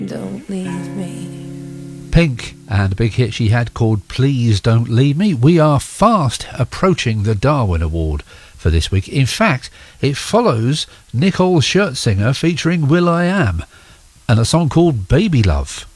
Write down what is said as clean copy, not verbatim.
Don't leave me. Pink, and a big hit she had called Please Don't Leave Me. We are fast approaching the Darwin Award for this week. In fact, it follows Nicole Scherzinger featuring Will.i.am and a song called Baby Love.